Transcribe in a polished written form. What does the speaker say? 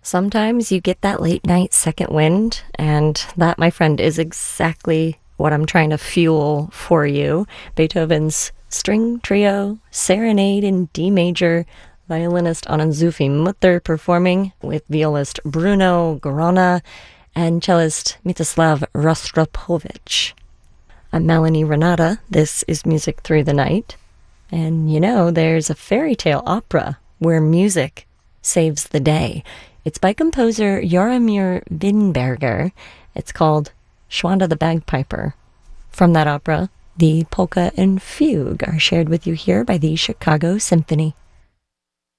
Sometimes you get that late night second wind, and that, my friend, is exactly what I'm trying to fuel for you. Beethoven's String Trio Serenade in D major, violinist Anand Zufi Mutter performing with violist Bruno Gorona and cellist Mitislav Rostropovich. I'm Melanie Renata. This is Music Through the Night. And you know, there's a fairy tale opera where music saves the day. It's by composer Jaromir Weinberger. It's called Schwanda the Bagpiper. From that opera, the polka and fugue are shared with you here by the Chicago Symphony.